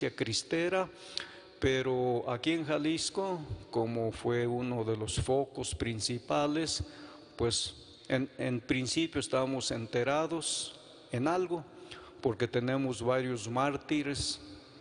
cristera, pero aquí en Jalisco, como fue uno de los focos principales, pues en principio estábamos enterados en algo, porque tenemos varios mártires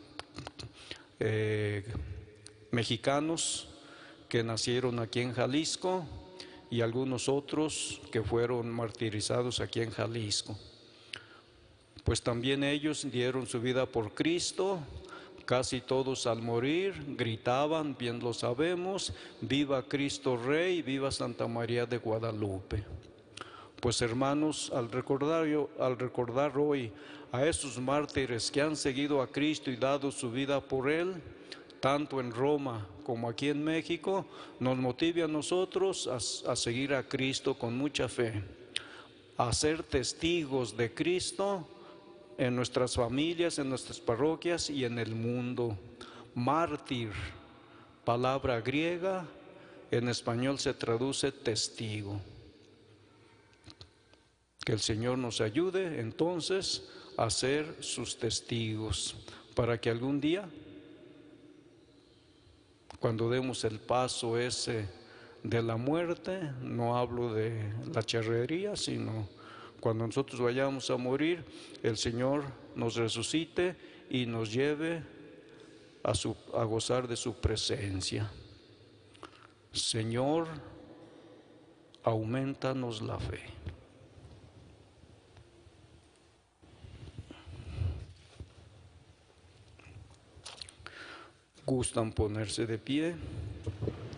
mexicanos que nacieron aquí en Jalisco y algunos otros que fueron martirizados aquí en Jalisco. Pues también ellos dieron su vida por Cristo. Casi todos al morir gritaban, bien lo sabemos, viva Cristo Rey, viva Santa María de Guadalupe. Pues hermanos, al recordar hoy a esos mártires que han seguido a Cristo y dado su vida por Él, tanto en Roma como aquí en México, nos motive a nosotros a seguir a Cristo con mucha fe, a ser testigos de Cristo en nuestras familias, en nuestras parroquias y en el mundo. Mártir, palabra griega, en español se traduce testigo. Que el Señor nos ayude entonces a ser sus testigos, para que algún día, cuando demos el paso ese de la muerte, no hablo de la charrería, sino cuando nosotros vayamos a morir, el Señor nos resucite y nos lleve a gozar de su presencia. Señor, aumentanos la fe. ¿Gustan ponerse de pie?